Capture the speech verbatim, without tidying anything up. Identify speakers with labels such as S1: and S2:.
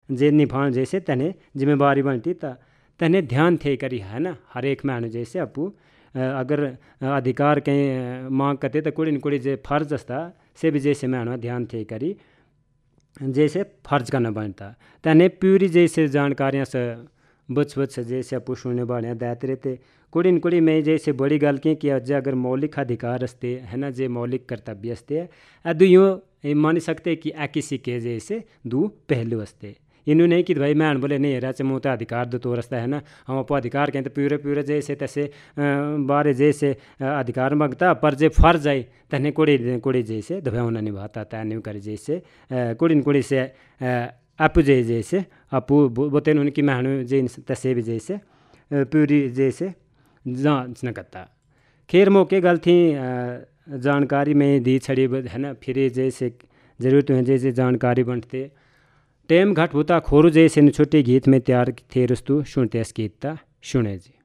S1: जे निभान जैसे तने जिम्मेवारी बनती ता तने ध्यान थे करी है ना हर एक मैंने जैसे अपू अगर अधिकार कहीं मांग करते तो कुड़ी न कुड़ी जे फर्ज असता से भी जैसे मैंने ध्यान थे करी जैसे फर्ज करना बनता तने पूरी जैसे जानकारियाँ से बच बच जैसे अपू सुनने वाले देते रहते कुड़ी न कुड़ी में जैसे बड़ी गल की कि अज अगर मौलिक अधिकार असते है ना जे मौलिक कर्तव्य असते अदु यूँ मान सकते कि आ किसी के जैसे दो पहलू असते इन्हों नहीं कि भाई मैं बोले नहीं रहा मुँह तो अधिकार दो तो रस्ता है ना हम अपो अधिकार कहें तो पूरे पूरे जैसे तैसे बारे जैसे अधिकार मांगता पर जे फर्ज आई तने कुड़ी कुड़ी जैसे दबावना निभाता तय नहीं करे जैसे कुड़ी न कुड़ी से अपू जे जैसे अपू बोते उनकी महनु जे तसे भी जैसे पूरी जैसे जांच न करता खैर मौके गल थी जानकारी में दी छड़ी है ना फिर जैसे जरूरत है जैसे जानकारी बनते टेम घट होता खोरू जैसे छोटे गीत में तैयार थे रस्तु सुनते गीत सुने जी।